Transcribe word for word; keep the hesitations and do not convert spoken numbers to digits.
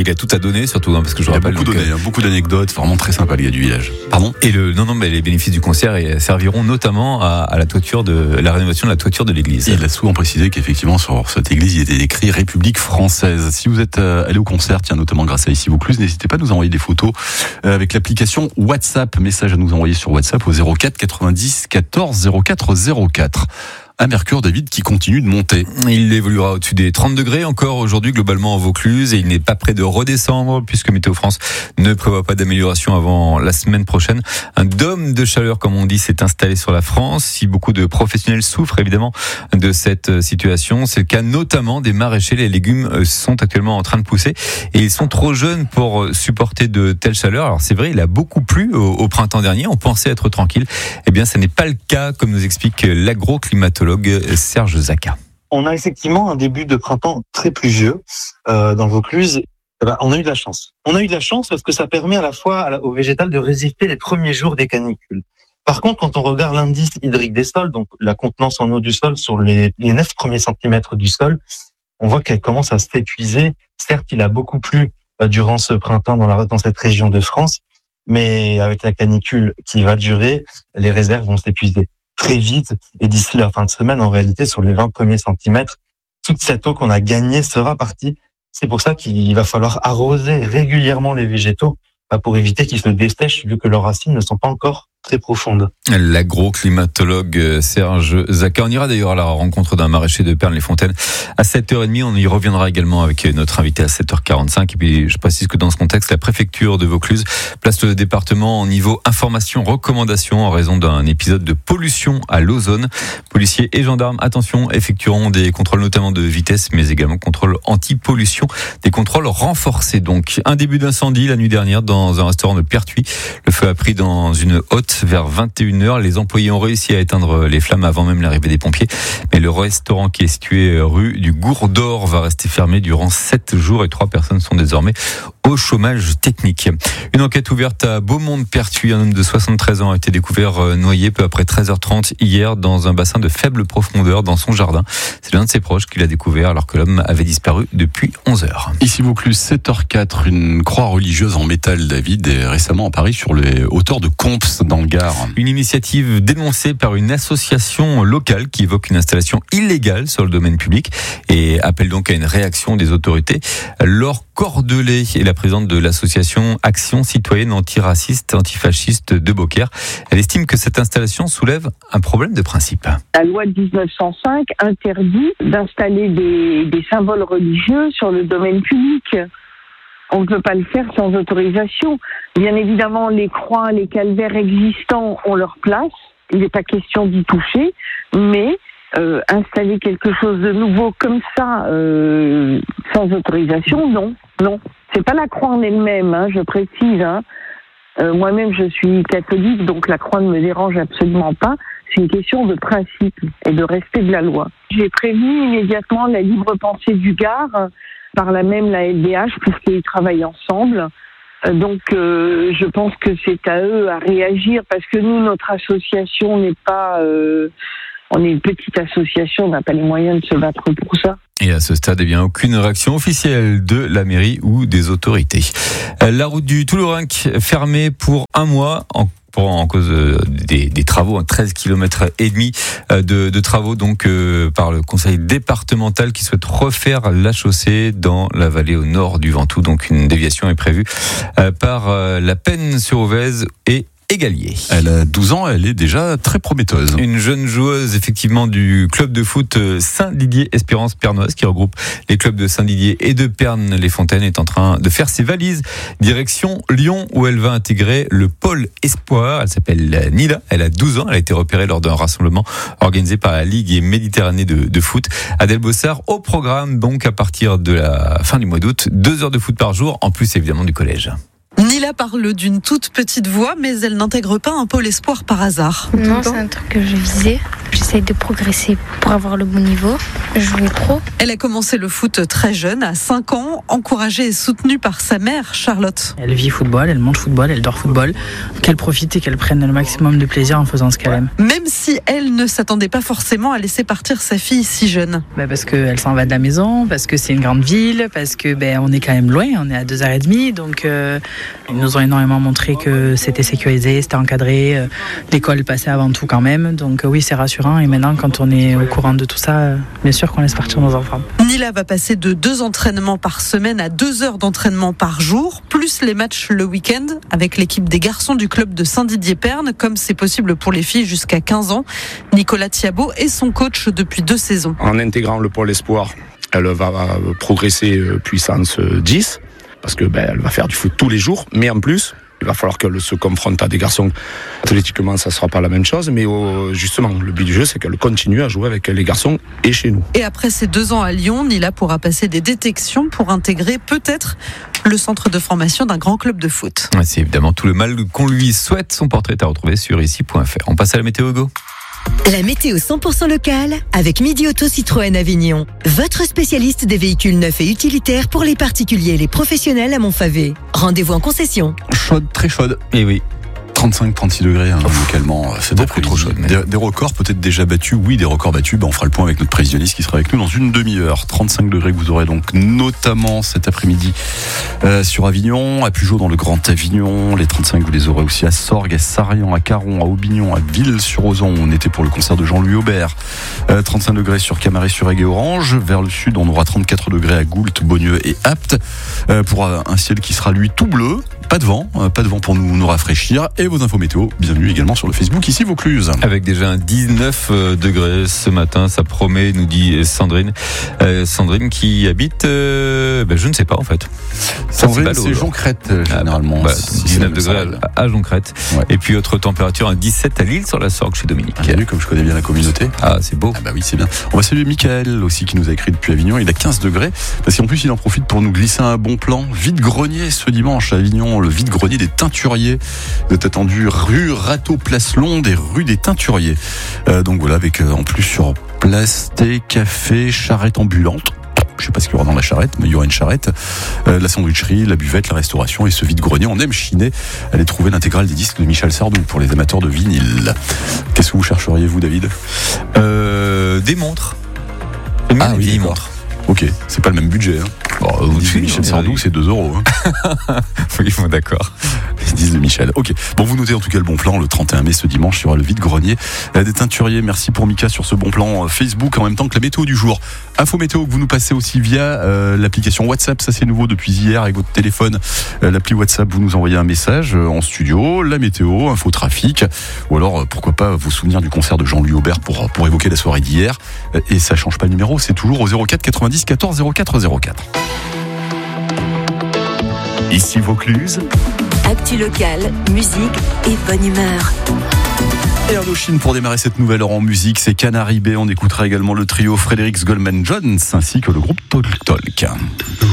il a tout à donner surtout, hein, parce que je il a rappelle beaucoup donné, hein, beaucoup d'anecdotes, vraiment très sympa le gars du village. Pardon. Et le non non mais les bénéfices du concert serviront notamment à, à la toiture de la rénovation de la toiture de l'église. Et il a souvent précisé qu'effectivement sur cette église il était écrit République française. Si vous êtes allé au concert, tiens notamment grâce à Ici Vaucluse, n'hésitez pas à nous envoyer des photos avec l'application WhatsApp. Message à nous envoyer sur WhatsApp au zéro quatre quatre-vingt-dix quatorze zéro quatre zéro quatre. Un mercure, David, qui continue de monter. Il évoluera au-dessus des trente degrés encore aujourd'hui globalement en Vaucluse et il n'est pas prêt de redescendre puisque Météo France ne prévoit pas d'amélioration avant la semaine prochaine. Un dôme de chaleur, comme on dit, s'est installé sur la France. Si beaucoup de professionnels souffrent évidemment de cette situation, c'est le cas notamment des maraîchers. Les légumes sont actuellement en train de pousser et ils sont trop jeunes pour supporter de telles chaleurs. Alors c'est vrai, il a beaucoup plu au, au printemps dernier. On pensait être tranquille. Eh bien, ce n'est pas le cas, comme nous explique l'agroclimatologue Serge Zaka. On a effectivement un début de printemps très pluvieux euh, dans le Vaucluse. Eh ben, on a eu de la chance. On a eu de la chance parce que ça permet à la fois à la, au végétal de résister les premiers jours des canicules. Par contre, quand on regarde l'indice hydrique des sols, donc la contenance en eau du sol sur les, les neuf premiers centimètres du sol, on voit qu'elle commence à s'épuiser. Certes, il a beaucoup plu euh, durant ce printemps dans, la, dans cette région de France, mais avec la canicule qui va durer, les réserves vont s'épuiser très vite, et d'ici la fin de semaine, en réalité, sur les vingt premiers centimètres, toute cette eau qu'on a gagnée sera partie. C'est pour ça qu'il va falloir arroser régulièrement les végétaux pour éviter qu'ils se dessèchent, vu que leurs racines ne sont pas encore très profonde. L'agroclimatologue Serge Zaka. On ira d'ailleurs à la rencontre d'un maraîcher de Pernes-les-Fontaines à sept heures trente. On y reviendra également avec notre invité à sept heures quarante-cinq. Et puis, je précise que dans ce contexte, la préfecture de Vaucluse place le département au niveau information, recommandation en raison d'un épisode de pollution à l'ozone. Policiers et gendarmes, attention, effectueront des contrôles notamment de vitesse, mais également contrôles anti-pollution. Des contrôles renforcés donc. Un début d'incendie la nuit dernière dans un restaurant de Pertuis. Le feu a pris dans une hotte vers vingt et une heures. Les employés ont réussi à éteindre les flammes avant même l'arrivée des pompiers. Mais le restaurant qui est situé rue du Gour d'Or va rester fermé durant sept jours et trois personnes sont désormais au chômage technique. Une enquête ouverte à Beaumont-de-Pertuis. Un homme de soixante-treize ans a été découvert noyé peu après treize heures trente hier dans un bassin de faible profondeur dans son jardin. C'est l'un de ses proches qui l'a découvert alors que l'homme avait disparu depuis onze heures. Ici Vaucluse, sept heures quatre, une croix religieuse en métal, David, est récemment apparue sur les hauteurs de Comps dans le Gard. Une initiative dénoncée par une association locale qui évoque une installation illégale sur le domaine public et appelle donc à une réaction des autorités. Laure Cordelet est la présidente de l'association Action citoyenne antiraciste, antifasciste de Beaucaire. Elle estime que cette installation soulève un problème de principe. La loi de dix-neuf cent cinq interdit d'installer des, des symboles religieux sur le domaine public. On ne peut pas le faire sans autorisation. Bien évidemment, les croix, les calvaires existants ont leur place. Il n'est pas question d'y toucher, mais euh, installer quelque chose de nouveau comme ça, euh, sans autorisation, non, non. C'est pas la croix en elle-même, hein, je précise. Hein. Euh, moi-même, je suis catholique, donc la croix ne me dérange absolument pas. C'est une question de principe et de respect de la loi. J'ai prévenu immédiatement la libre pensée du Gard, par là même la L D H, puisqu'ils travaillent ensemble. Donc euh, je pense que c'est à eux à réagir, parce que nous, notre association n'est pas... Euh, on est une petite association, on n'a pas les moyens de se battre pour ça. Et à ce stade, eh bien, aucune réaction officielle de la mairie ou des autorités. La route du Toulourenc fermée pour un mois en Pour, en cause des, des travaux, treize kilomètres et demi de, de travaux donc euh, par le conseil départemental qui souhaite refaire la chaussée dans la vallée au nord du Ventoux. Donc une déviation est prévue euh, par euh, la Penne-sur-Auvèze et Égalier. Elle a douze ans, elle est déjà très prometteuse. Une jeune joueuse effectivement du club de foot Saint-Didier-Espérance Pernoise qui regroupe les clubs de Saint-Didier et de Pernes-les-Fontaines est en train de faire ses valises direction Lyon où elle va intégrer le pôle espoir. Elle s'appelle Nila, elle a douze ans, elle a été repérée lors d'un rassemblement organisé par la Ligue Méditerranée de, de foot. Adèle Bossard au programme donc à partir de la fin du mois d'août, deux heures de foot par jour en plus évidemment du collège. Nila parle d'une toute petite voix, mais elle n'intègre pas un pôle espoir par hasard. Non, c'est un truc que je visais. J'essaie de progresser pour avoir le bon niveau. Jouer pro. Elle a commencé le foot très jeune, à cinq ans, encouragée et soutenue par sa mère, Charlotte. Elle vit football, elle mange football, elle dort football. Qu'elle profite et qu'elle prenne le maximum de plaisir en faisant ce qu'elle aime. Même si elle ne s'attendait pas forcément à laisser partir sa fille si jeune. Bah parce qu'elle s'en va de la maison, parce que c'est une grande ville, parce que ben on est quand même loin, on est à deux heures trente, donc euh, ils nous ont énormément montré que c'était sécurisé, c'était encadré, euh, l'école passait avant tout quand même, donc euh, oui c'est rassurant. Et maintenant quand on est au courant de tout ça, euh, bien sûr qu'on laisse partir nos enfants. Nila va passer de deux entraînements par semaine à deux heures d'entraînement par jour, plus les matchs le week-end avec l'équipe des garçons du club de Saint-Didier-Perne, comme c'est possible pour les filles jusqu'à quinze ans. Nicolas Thiabaut est son coach depuis deux saisons. En intégrant le pôle espoir, elle va progresser puissance dix, parce que ben, elle va faire du foot tous les jours, mais en plus, il va falloir qu'elle se confronte à des garçons. Athlétiquement, ça ne sera pas la même chose, mais oh, justement, le but du jeu, c'est qu'elle continue à jouer avec les garçons et chez nous. Et après ces deux ans à Lyon, Nila pourra passer des détections pour intégrer peut-être le centre de formation d'un grand club de foot. Ouais, c'est évidemment tout le mal qu'on lui souhaite. Son portrait est à retrouver sur ici point f r. On passe à la météo, Hugo. La météo cent pour cent locale avec Midi Auto Citroën Avignon. Votre spécialiste des véhicules neufs et utilitaires pour les particuliers et les professionnels à Montfavet. Rendez-vous en concession. Chaude, très chaude. Et oui. trente-cinq trente-six degrés hein, localement. C'est beaucoup trop chaud. Mais... Des, des records peut-être déjà battus. Oui, des records battus. Ben, on fera le point avec notre prévisionniste qui sera avec nous dans une demi-heure. trente-cinq degrés que vous aurez donc notamment cet après-midi euh, sur Avignon, à Pugeot dans le Grand Avignon. Les trente-cinq vous les aurez aussi à Sorgues, à Sarrian, à Caron, à Aubignon, à Ville-sur-Ozon. On était pour le concert de Jean-Louis Aubert. Euh, trente-cinq degrés sur Camaret-sur-Aigle et Orange. Vers le sud, on aura trente-quatre degrés à Goult, Beaunieu et Apt. Euh, pour un ciel qui sera lui tout bleu. Pas de vent, pas de vent pour nous, nous rafraîchir. Et vos infos météo, bienvenue également sur le Facebook ici Vaucluse. Avec déjà un dix-neuf degrés ce matin, ça promet, nous dit Sandrine. Euh, Sandrine qui habite, euh, ben je ne sais pas en fait. Sandrine, c'est Joncrête généralement. Ah, bah, dix-neuf degrés à, à Joncrête. Ouais. Et puis autre température, un dix-sept à Lille sur la Sorgue chez Dominique. Ah, vu comme je connais bien la communauté. Ah, c'est beau. Ah bah oui, c'est bien. On va saluer Michael aussi qui nous a écrit depuis Avignon. Il a quinze degrés parce qu'en plus il en profite pour nous glisser un bon plan. Vide-grenier ce dimanche à Avignon. Le vide-grenier des teinturiers. Vous êtes attendu rue Rateau Place Londe et rue des Teinturiers. Euh, donc voilà, avec euh, en plus sur place thé, café, charrette ambulante. Je sais pas ce qu'il y aura dans la charrette, mais il y aura une charrette, euh, la sandwicherie, la buvette, la restauration et ce vide-grenier. On aime chiner. Allez trouver l'intégrale des disques de Michel Sardou pour les amateurs de vinyle. Qu'est-ce que vous chercheriez vous, David ? euh, Des montres. Une ah oui, vieille montre. Ok, c'est pas le même budget. Hein. Bon, vous dites Michel Sardou, c'est deux euros. Hein. Oui, bon, d'accord. Les dix de Michel. Ok. Bon, vous notez en tout cas le bon plan. Le trente et un mai, ce dimanche, il y aura le vide-grenier des teinturiers. Merci pour Mika sur ce bon plan Facebook en même temps que la météo du jour. Info météo que vous nous passez aussi via euh, l'application WhatsApp. Ça, c'est nouveau depuis hier avec votre téléphone. Euh, l'appli WhatsApp, vous nous envoyez un message euh, en studio, la météo, info trafic. Ou alors, euh, pourquoi pas vous souvenir du concert de Jean-Louis Aubert pour, pour évoquer la soirée d'hier. Euh, et ça change pas le numéro. C'est toujours au zéro quatre quatre-vingt-dix quatorze zéro quatre zéro quatre. Ici Vaucluse. Actu locale, musique et bonne humeur. Et Indochine pour démarrer cette nouvelle heure en musique, c'est Canary Bay. On écoutera également le trio Fredericks Goldman Jones ainsi que le groupe Talk Talk.